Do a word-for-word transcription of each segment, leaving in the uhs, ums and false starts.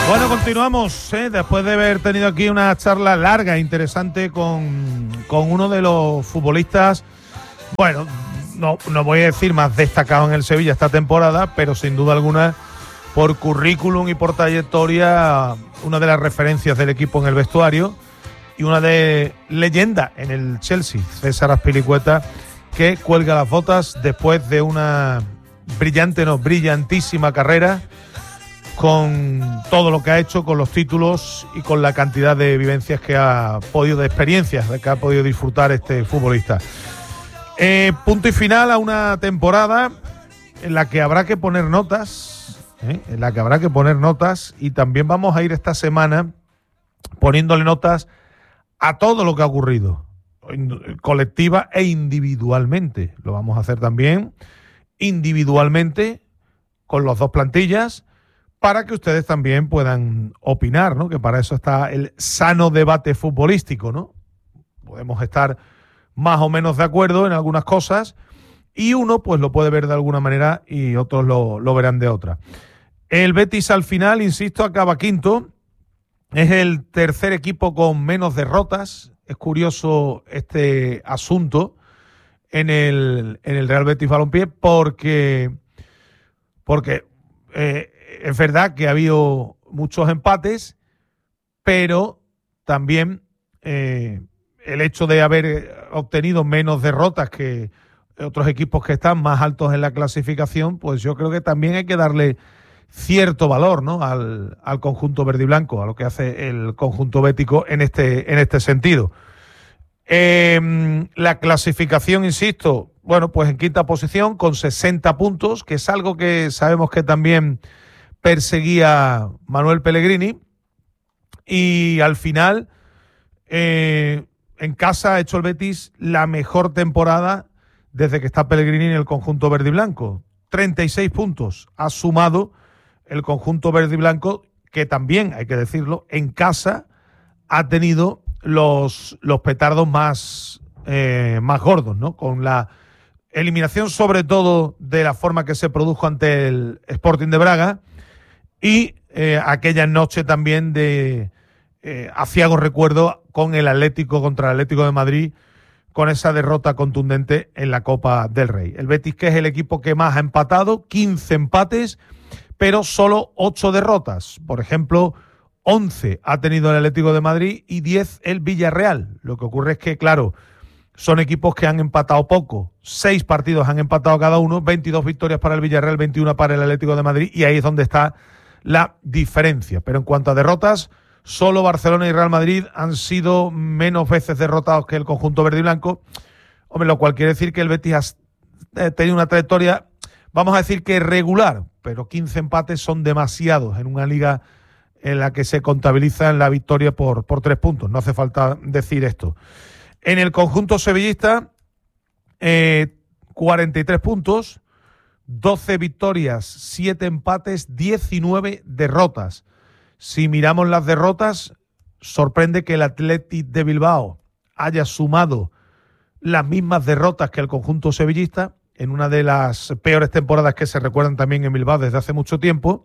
Bueno, continuamos, ¿eh? Después de haber tenido aquí una charla larga e interesante con, con uno de los futbolistas, bueno, no, no voy a decir más destacado en el Sevilla esta temporada, pero sin duda alguna, por currículum y por trayectoria, una de las referencias del equipo en el vestuario y una de leyenda en el Chelsea, César Azpilicueta, que cuelga las botas después de una brillante, no, brillantísima carrera, con todo lo que ha hecho, con los títulos y con la cantidad de vivencias que ha podido, de experiencias de que ha podido disfrutar este futbolista. Eh, punto y final a una temporada en la que habrá que poner notas, ¿eh? en la que habrá que poner notas y también vamos a ir esta semana poniéndole notas a todo lo que ha ocurrido, colectiva e individualmente. Lo vamos a hacer también individualmente con las dos plantillas, para que ustedes también puedan opinar, ¿no? Que para eso está el sano debate futbolístico, ¿no? Podemos estar más o menos de acuerdo en algunas cosas y uno pues lo puede ver de alguna manera y otros lo, lo verán de otra. El Betis al final, insisto, acaba quinto. Es el tercer equipo con menos derrotas. Es curioso este asunto en el, en el Real Betis Balompié porque, porque eh, es verdad que ha habido muchos empates, pero también eh, el hecho de haber obtenido menos derrotas que otros equipos que están más altos en la clasificación, pues yo creo que también hay que darle cierto valor, ¿no? al, al conjunto verde y blanco, a lo que hace el conjunto bético en este, en este sentido. Eh, la clasificación, insisto, bueno, pues en quinta posición con sesenta puntos, que es algo que sabemos que también perseguía Manuel Pellegrini, y al final eh, en casa ha hecho el Betis la mejor temporada desde que está Pellegrini en el conjunto verde y blanco. treinta y seis puntos ha sumado el conjunto verde y blanco, que también, hay que decirlo, en casa ha tenido los, los petardos más, eh, más gordos, ¿no? Con la eliminación sobre todo de la forma que se produjo ante el Sporting de Braga, y eh, aquella noche también de eh, aciago recuerdo con el Atlético contra el Atlético de Madrid, con esa derrota contundente en la Copa del Rey. El Betis, que es el equipo que más ha empatado, quince empates, pero solo ocho derrotas. Por ejemplo, once ha tenido el Atlético de Madrid y diez el Villarreal. Lo que ocurre es que, claro, son equipos que han empatado poco. Seis partidos han empatado cada uno, veintidós victorias para el Villarreal, veintiuna para el Atlético de Madrid, y ahí es donde está la diferencia. Pero en cuanto a derrotas, solo Barcelona y Real Madrid han sido menos veces derrotados que el conjunto verde y blanco. Hombre, lo cual quiere decir que el Betis ha tenido una trayectoria, vamos a decir que regular, pero quince empates son demasiados en una liga en la que se contabiliza la victoria por, por tres puntos. No hace falta decir esto. En el conjunto sevillista, eh, cuarenta y tres puntos, doce victorias, siete empates, diecinueve derrotas. Si miramos las derrotas, sorprende que el Athletic de Bilbao haya sumado las mismas derrotas que el conjunto sevillista, en una de las peores temporadas que se recuerdan también en Bilbao desde hace mucho tiempo.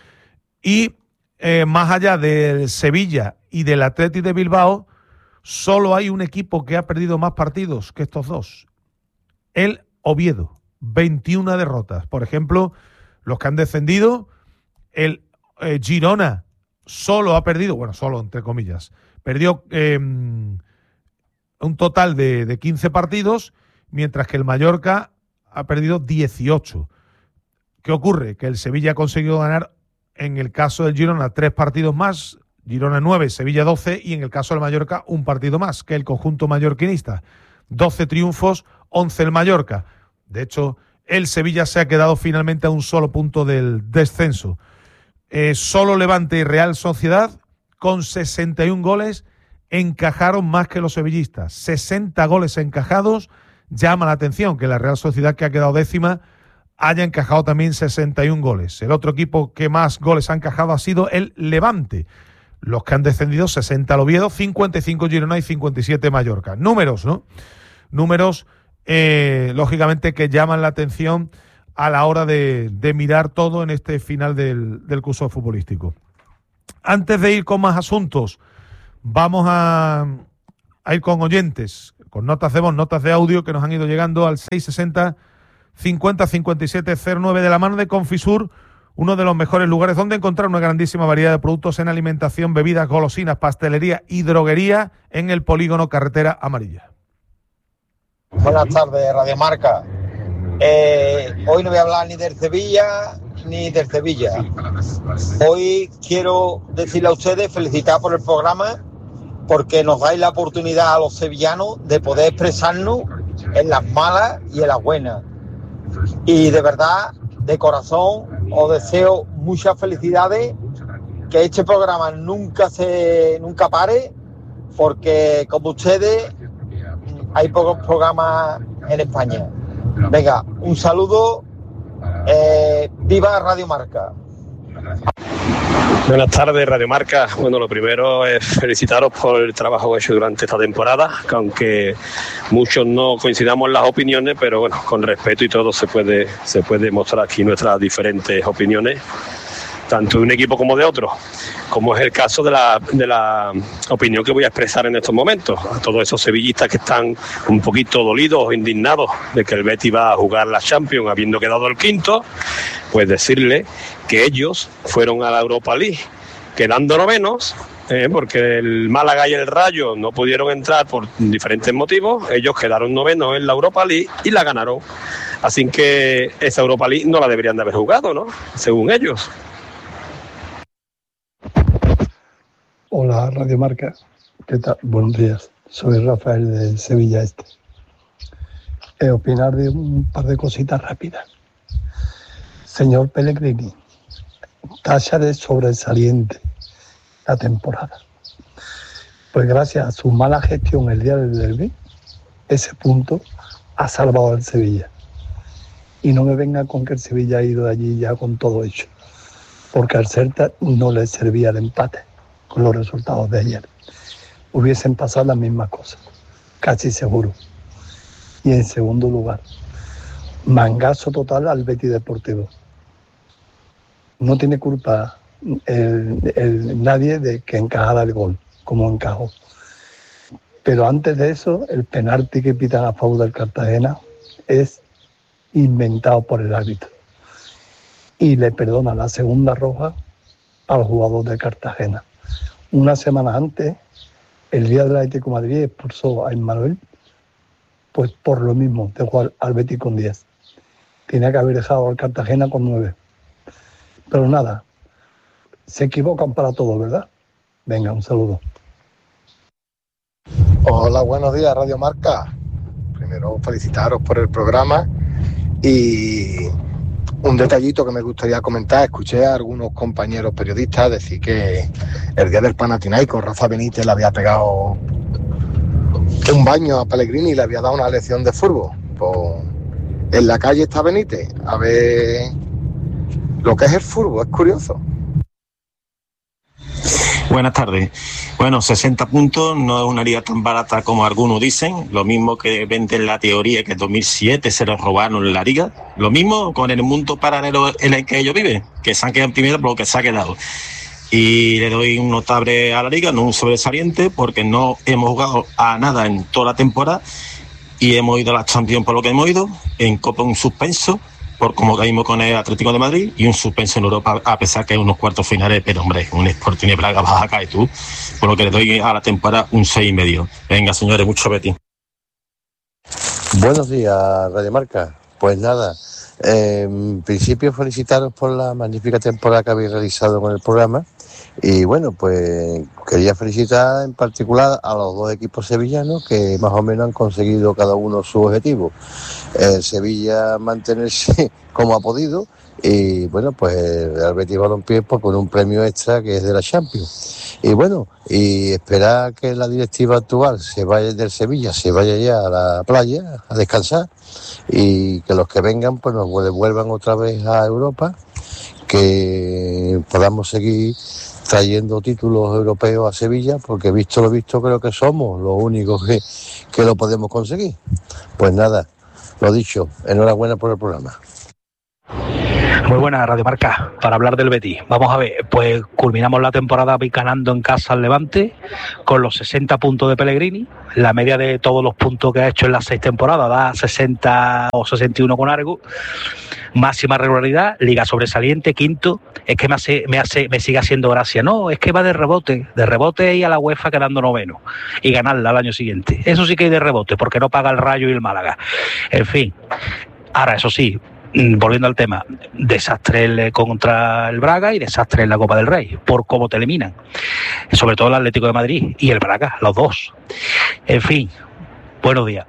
Y eh, más allá del Sevilla y del Athletic de Bilbao, solo hay un equipo que ha perdido más partidos que estos dos. El Oviedo, veintiuna derrotas. Por ejemplo, los que han descendido, el eh, Girona solo ha perdido, bueno, solo entre comillas, perdió eh, un total de, de quince partidos, mientras que el Mallorca ha perdido dieciocho. ¿Qué ocurre? Que el Sevilla ha conseguido ganar, en el caso del Girona, tres partidos más, Girona nueve, Sevilla doce, y en el caso del Mallorca un partido más que el conjunto mallorquinista. doce triunfos, once el Mallorca. De hecho, el Sevilla se ha quedado finalmente a un solo punto del descenso. Eh, solo Levante y Real Sociedad, con sesenta y un goles, encajaron más que los sevillistas. sesenta goles encajados. Llama la atención que la Real Sociedad, que ha quedado décima, haya encajado también sesenta y un goles. El otro equipo que más goles ha encajado ha sido el Levante. Los que han descendido, sesenta el Oviedo, cincuenta y cinco Girona y cincuenta y siete Mallorca. Números, ¿no? Números, eh, lógicamente, que llaman la atención a la hora de, de mirar todo en este final del, del curso futbolístico. antes de ir con más asuntos, vamos a, a ir con oyentes, con notas de voz, notas de audio que nos han ido llegando al seis sesenta, cincuenta, cincuenta y siete, cero nueve, de la mano de Confisur, uno de los mejores lugares donde encontrar una grandísima variedad de productos en alimentación, bebidas, golosinas, pastelería y droguería en el polígono Carretera Amarilla. Buenas tardes, Radio Marca. Eh, hoy no voy a hablar ni del Sevilla ni del Sevilla. Hoy quiero decirle a ustedes, felicitar por el programa, porque nos dais la oportunidad a los sevillanos de poder expresarnos en las malas y en las buenas. Y de verdad, de corazón, os deseo muchas felicidades, que este programa nunca se nunca pare, porque como ustedes hay pocos programas en España. Venga, un saludo, eh, viva Radio Marca. Buenas tardes, Radio Marca. Bueno, lo primero es felicitaros por el trabajo hecho durante esta temporada, que aunque muchos no coincidamos en las opiniones, pero bueno, con respeto y todo se puede, se puede mostrar aquí nuestras diferentes opiniones, tanto de un equipo como de otro, como es el caso de la, de la opinión que voy a expresar en estos momentos. A todos esos sevillistas que están un poquito dolidos o indignados de que el Betis va a jugar la Champions habiendo quedado el quinto, pues decirle que ellos fueron a la Europa League quedando novenos, eh, porque el Málaga y el Rayo no pudieron entrar por diferentes motivos. Ellos quedaron novenos en la Europa League y la ganaron. Así que esa Europa League no la deberían de haber jugado, ¿no? Según ellos. Hola, Radio Marca. ¿Qué tal? Buenos días. Soy Rafael de Sevilla Este. Eh, opinar de un par de cositas rápidas. Señor Pellegrini, tasa de sobresaliente la temporada. Pues gracias a su mala gestión el día del derbi, ese punto ha salvado al Sevilla. Y no me venga con que el Sevilla ha ido de allí ya con todo hecho, porque al Celta no le servía el empate con los resultados de ayer. Hubiesen pasado las mismas cosas, casi seguro. Y en segundo lugar, mangazo total al Betis Deportivo. No tiene culpa el, el, nadie de que encajara el gol, como encajó. Pero antes de eso, el penalti que pitan a favor del Cartagena es inventado por el árbitro. Y le perdona la segunda roja al jugador de Cartagena. Una semana antes, el día del Atlético de Madrid expulsó a Emmanuel, pues por lo mismo, dejó al, al Betis con diez. Tenía que haber dejado al Cartagena con nueve. Pero nada, se equivocan para todo, ¿verdad? Venga, un saludo. Hola, buenos días, Radio Marca. Primero, felicitaros por el programa y un detallito que me gustaría comentar. Escuché a algunos compañeros periodistas decir que el día del Panathinaikos Rafa Benítez le había pegado un baño a Pellegrini y le había dado una lección de fútbol. Pues en la calle está Benítez, a ver lo que es el fútbol, es curioso. Buenas tardes. Bueno, sesenta puntos no es una liga tan barata como algunos dicen. Lo mismo que venden la teoría que en dos mil siete se los robaron la liga. Lo mismo con el mundo paralelo en el que ellos viven, que se han quedado en primero por lo que se ha quedado. Y le doy un notable a la liga, no un sobresaliente, porque no hemos jugado a nada en toda la temporada y hemos ido a la Champions por lo que hemos ido, en Copa un suspenso, por como caímos con el Atlético de Madrid, y un suspenso en Europa, a pesar que hay unos cuartos finales, pero hombre, un Sporting de Braga vas a caer tú, por lo que le doy a la temporada un seis y medio. Venga, señores, mucho Betis. Buenos días, Radio Marca. Pues nada, eh, en principio felicitaros por la magnífica temporada que habéis realizado con el programa. Y bueno, pues quería felicitar en particular a los dos equipos sevillanos que más o menos han conseguido cada uno su objetivo. El Sevilla mantenerse como ha podido y bueno, pues el Betis Balompié pues, con un premio extra que es de la Champions. Y bueno, y esperar que la directiva actual se vaya del Sevilla, se vaya ya a la playa a descansar y que los que vengan pues nos devuelvan otra vez a Europa, que podamos seguir trayendo títulos europeos a Sevilla, porque visto lo visto creo que somos los únicos que, que lo podemos conseguir. Pues nada, lo dicho, enhorabuena por el programa. Muy buena, Radio Marca, para hablar del Betis. Vamos a ver, pues culminamos la temporada ganando en casa al Levante con los sesenta puntos de Pellegrini. La media de todos los puntos que ha hecho en las seis temporadas da sesenta o sesenta y uno con algo. Máxima regularidad, liga sobresaliente, quinto. Es que me hace, me hace, me sigue haciendo gracia. No, es que va de rebote, de rebote y a la UEFA quedando noveno y ganarla al año siguiente. Eso sí que hay de rebote, porque no paga el Rayo y el Málaga. En fin, ahora eso sí, volviendo al tema, desastre contra el Braga y desastre en la Copa del Rey, por cómo te eliminan, sobre todo el Atlético de Madrid y el Braga, los dos. En fin, buenos días.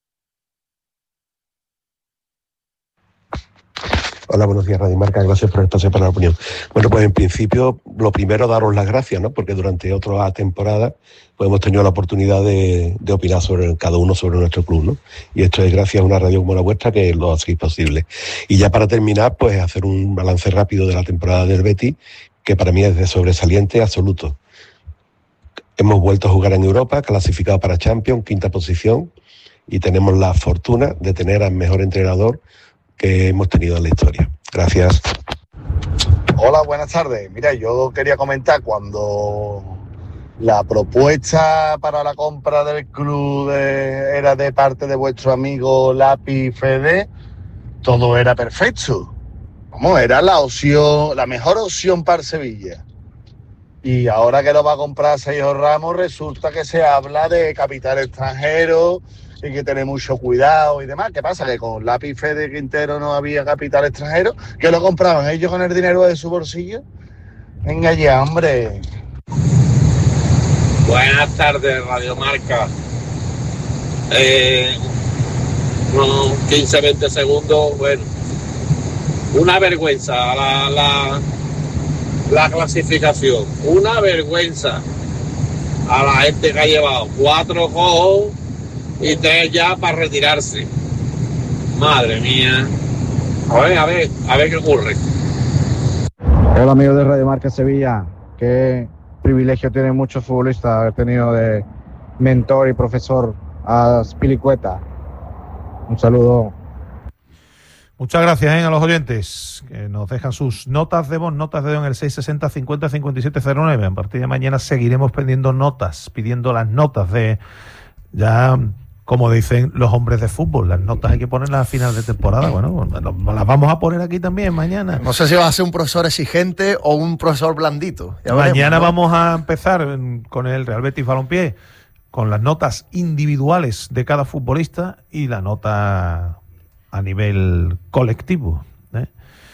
Hola, buenos días, Radio Marca. Gracias por el espacio para la opinión. Bueno, pues en principio, lo primero, daros las gracias, ¿no? Porque durante otra temporada pues hemos tenido la oportunidad de, de opinar sobre cada uno sobre nuestro club, ¿no? Y esto es gracias a una radio como la vuestra que lo hacéis posible. Y ya para terminar, pues hacer un balance rápido de la temporada del Betis, que para mí es de sobresaliente absoluto. Hemos vuelto a jugar en Europa, clasificado para Champions, quinta posición, y tenemos la fortuna de tener al mejor entrenador que hemos tenido en la historia. Gracias. Hola, buenas tardes. Mira, yo quería comentar cuando la propuesta para la compra del club de, era de parte de vuestro amigo Lapi Fede, todo era perfecto. Vamos, era la opción, la mejor opción para Sevilla. Y ahora que lo va a comprar Sergio Ramos, resulta que se habla de capital extranjero y que tener mucho cuidado y demás. ¿Qué pasa? Que con Lápiz Fede Quintero no había capital extranjero, que lo compraban ellos con el dinero de su bolsillo. Venga ya, hombre. Buenas tardes, Radio Marca. Eh, unos quince, veinte segundos, bueno. Una vergüenza la, la, la clasificación. Una vergüenza a la gente que ha llevado cuatro cojos y tres ya para retirarse. Madre mía. A ver, a ver, a ver qué ocurre. Hola amigos de Radio Marca Sevilla. Qué privilegio tienen muchos futbolistas haber tenido de mentor y profesor a Spilicueta. Un saludo. Muchas gracias ¿eh? a los oyentes que nos dejan sus notas de voz, notas de voz en el seis sesenta cincuenta cincuenta y siete cero nueve. A partir de mañana seguiremos pidiendo notas, pidiendo las notas de ya... Como dicen los hombres de fútbol, las notas hay que ponerlas a final de temporada. Bueno, las vamos a poner aquí también mañana. No sé si vas a ser un profesor exigente o un profesor blandito. Ya mañana veremos, ¿no? Vamos a empezar con el Real Betis Balompié, con las notas individuales de cada futbolista y la nota a nivel colectivo, ¿eh?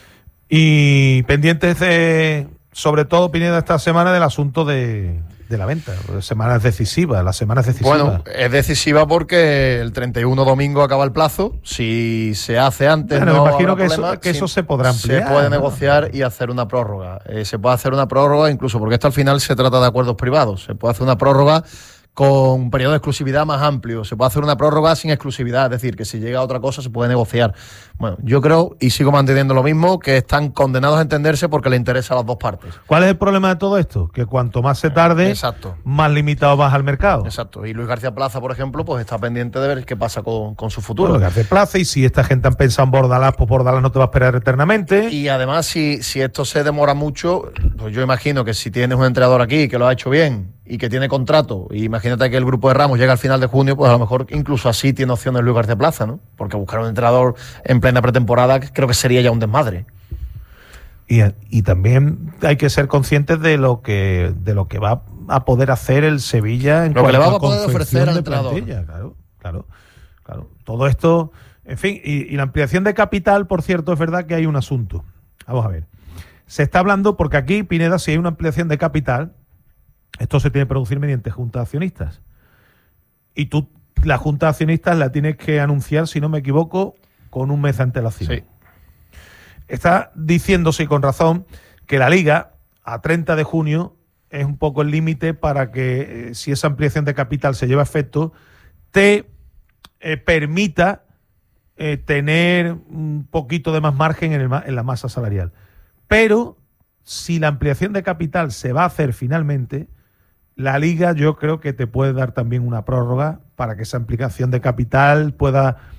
Y pendientes de, sobre todo, Pineda, esta semana del asunto de... de la venta, semanas decisivas, las semanas decisivas. Bueno, es decisiva porque el treinta y uno domingo acaba el plazo. Si se hace antes, bueno, no me imagino que, problema, eso, que eso se podrá ampliar. Se puede ¿no? negociar y hacer una prórroga. Eh, se puede hacer una prórroga incluso porque esto al final se trata de acuerdos privados. Se puede hacer una prórroga con un periodo de exclusividad más amplio. Se puede hacer una prórroga sin exclusividad, es decir, que si llega a otra cosa se puede negociar. Bueno, yo creo, y sigo manteniendo lo mismo, que están condenados a entenderse porque le interesa a las dos partes. ¿Cuál es el problema de todo esto? Que cuanto más se tarde, Exacto. más limitado vas al mercado. Exacto. Y Luis García Plaza, por ejemplo, pues está pendiente de ver qué pasa con, con su futuro. Bueno, García Plaza, y si esta gente han pensado en Bordalás, pues Bordalás no te va a esperar eternamente. Y además, si, si esto se demora mucho, pues yo imagino que si tienes un entrenador aquí que lo ha hecho bien y que tiene contrato, y imagínate que el grupo de Ramos llega al final de junio, pues a lo mejor incluso así tiene opciones Luis García Plaza, ¿no? Porque buscar un entrenador en plena pretemporada creo que sería ya un desmadre. Y, y también hay que ser conscientes de lo que de lo que va a poder hacer el Sevilla en lo que le va a cuanto poder ofrecer al entrenador. Plantilla. Claro, claro, claro. Todo esto, en fin, y, y la ampliación de capital, por cierto, es verdad que hay un asunto. Vamos a ver. Se está hablando, porque aquí, Pineda, si hay una ampliación de capital, esto se tiene que producir mediante junta de accionistas. Y tú, la junta de accionistas la tienes que anunciar, si no me equivoco, con un mes de antelación. Sí. Está diciéndose, y con razón, que la Liga, a treinta de junio, es un poco el límite para que, eh, si esa ampliación de capital se lleva a efecto, te eh, permita eh, tener un poquito de más margen en, el, en la masa salarial. Pero, si la ampliación de capital se va a hacer finalmente, la Liga yo creo que te puede dar también una prórroga para que esa ampliación de capital pueda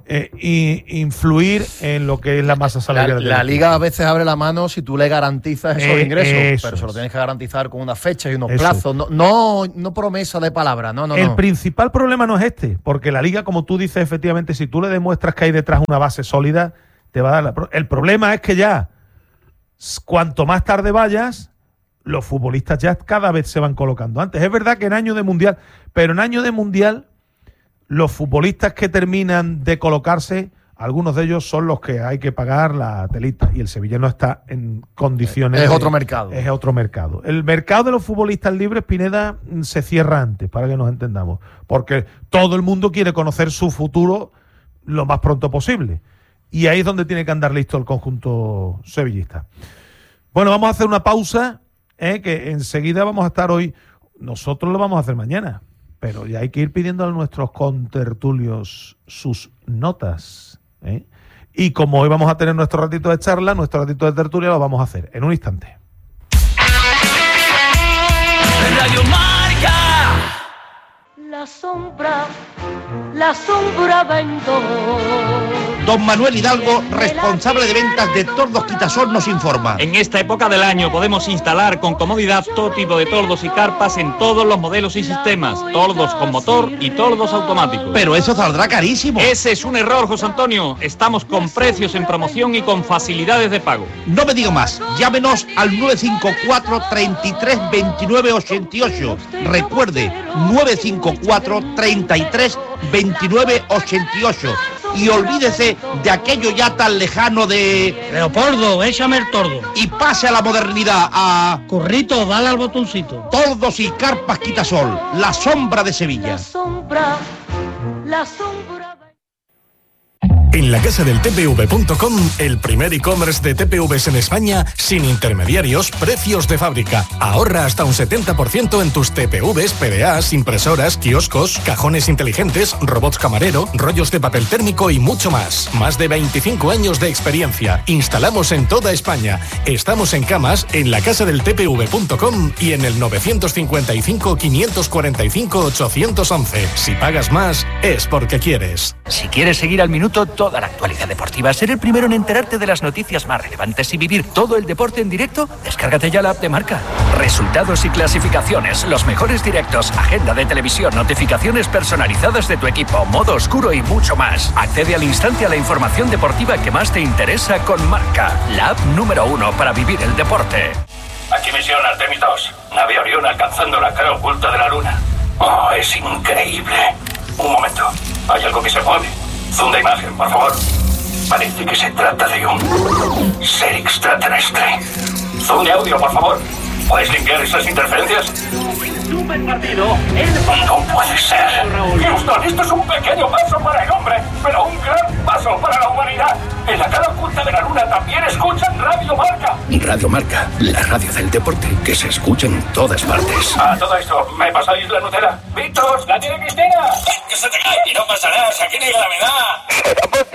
eh, y influir en lo que es la masa salarial. La, la Liga a veces abre la mano si tú le garantizas esos eh, ingresos, pero es. se lo tienes que garantizar con unas fechas y unos Eso plazos, no, no, no promesa de palabra, no, no, El no. principal problema no es este, porque la Liga, como tú dices, efectivamente, si tú le demuestras que hay detrás una base sólida, te va a dar la... Pro- El problema es que ya, cuanto más tarde vayas, los futbolistas ya cada vez se van colocando antes. Es verdad que en año de Mundial, pero en año de Mundial, los futbolistas que terminan de colocarse, algunos de ellos son los que hay que pagar la telita, y el Sevilla no está en condiciones... Es de- otro mercado. Es otro mercado. El mercado de los futbolistas libres, Pineda, se cierra antes, para que nos entendamos, porque todo el mundo quiere conocer su futuro lo más pronto posible. Y ahí es donde tiene que andar listo el conjunto sevillista. Bueno, vamos a hacer una pausa, ¿eh? Que enseguida vamos a estar hoy. Nosotros lo vamos a hacer mañana, pero ya hay que ir pidiendo a nuestros contertulios sus notas, ¿eh? Y como hoy vamos a tener nuestro ratito de charla, nuestro ratito de tertulia, lo vamos a hacer en un instante. Radio Marca. La sombra, la sombra vendó. Don Manuel Hidalgo, responsable de ventas de Tordos Quitasol, nos informa. En esta época del año podemos instalar con comodidad todo tipo de tordos y carpas en todos los modelos y sistemas, tordos con motor y tordos automáticos. Pero eso saldrá carísimo. Ese es un error, José Antonio. Estamos con precios en promoción y con facilidades de pago. No me digo más, llámenos al nueve cinco cuatro, treinta y tres, veintinueve ochenta y ocho. Recuerde, nueve cinco cuatro, treinta y tres, veintinueve ochenta y ocho. Y olvídese de aquello ya tan lejano de... Leopoldo, échame el tordo. Y pase a la modernidad, a... Currito, dale al botoncito. Tordos y carpas Quitasol, la sombra de Sevilla. La sombra, la sombra. En la casa del T P V punto com, el primer e-commerce de T P Vs en España, sin intermediarios, precios de fábrica. Ahorra hasta un setenta por ciento en tus T P Vs, P D As, impresoras, kioscos, cajones inteligentes, robots camarero, rollos de papel térmico y mucho más. Más de veinticinco años de experiencia. Instalamos en toda España. Estamos en Camas, en la casa del T P V punto com y en el nueve cinco cinco, quinientos cuarenta y cinco, ochocientos once. Si pagas más, es porque quieres. Si quieres seguir al minuto toda la actualidad deportiva, ser el primero en enterarte de las noticias más relevantes y vivir todo el deporte en directo, descárgate ya la app de Marca. Resultados y clasificaciones, los mejores directos, agenda de televisión, notificaciones personalizadas de tu equipo, modo oscuro y mucho más. Accede al instante a la información deportiva que más te interesa con Marca, la app número uno para vivir el deporte. Aquí misión Artemis dos. Nave Orión alcanzando la cara oculta de la luna. Oh, es increíble. Un momento. Hay algo que se mueve. Zoom de imagen, por favor. Parece que se trata de un ser extraterrestre. Zoom de audio, por favor. ¿Puedes limpiar esas interferencias? Super partido. No puede ser. Houston, esto es un pequeño paso para el hombre, pero un gran paso para la humanidad. En la cara oculta de la luna también escuchan Radio Marca. Radio Marca, la radio del deporte que se escucha en todas partes. A todo esto, ¿me pasáis la Nutella? ¡Víctor, la tiene Cristina! Que se te cae y no pasa nada, si aquí no hay gravedad.